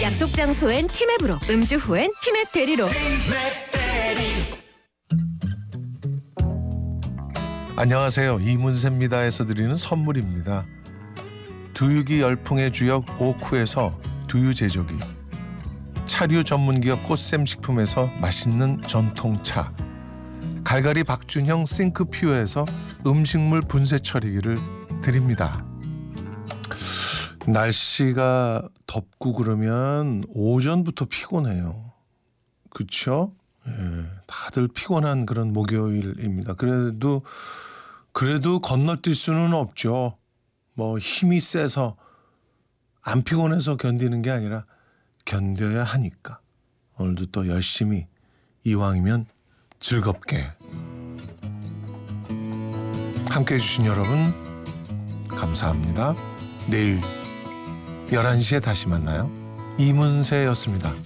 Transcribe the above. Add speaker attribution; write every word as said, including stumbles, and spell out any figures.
Speaker 1: 약속 장소엔 티맵으로, 음주 후엔 티맵 대리로.
Speaker 2: 안녕하세요. 이문세입니다에서 드리는 선물입니다. 두유기 열풍의 주역 오쿠에서 두유 제조기, 차류 전문기업 꽃샘식품에서 맛있는 전통차, 갈갈이 박준형 싱크퓨어에서 음식물 분쇄 처리기를 드립니다. 날씨가 덥고 그러면 오전부터 피곤해요. 그렇죠? 예, 다들 피곤한 그런 목요일입니다. 그래도 그래도 건너뛸 수는 없죠. 뭐 힘이 세서 안 피곤해서 견디는 게 아니라 견뎌야 하니까 오늘도 또 열심히 이왕이면 즐겁게 함께해 주신 여러분 감사합니다. 내일 열한 시에 다시 만나요. 이문세였습니다.